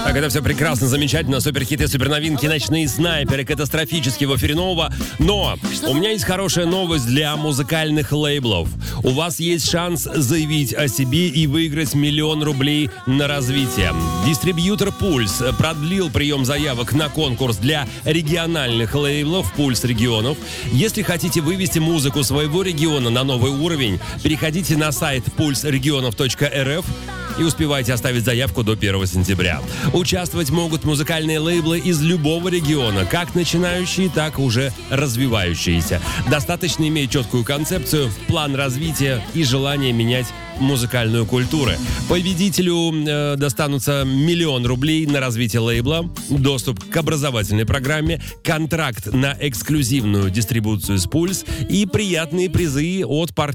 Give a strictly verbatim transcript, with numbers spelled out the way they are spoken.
Так, это все прекрасно, замечательно. Суперхиты, суперновинки, ночные снайперы, катастрофически в эфире нового. Но у меня есть хорошая новость для музыкальных лейблов. У вас есть шанс заявить о себе и выиграть миллион рублей на развитие. Дистрибьютор «Пульс» продлил прием заявок на конкурс для региональных лейблов «Пульс регионов». Если хотите вывести музыку своего региона на новый уровень, переходите на сайт пульс регионов точка эр эф и успевайте оставить заявку до первого сентября. Участвовать могут музыкальные лейблы из любого региона, как начинающие, так и уже развивающиеся. Достаточно иметь четкую концепцию, план развития и желание менять музыкальную культуру. Победителю э, достанутся миллион рублей на развитие лейбла, доступ к образовательной программе, контракт на эксклюзивную дистрибуцию с «Пульс» и приятные призы от партнеров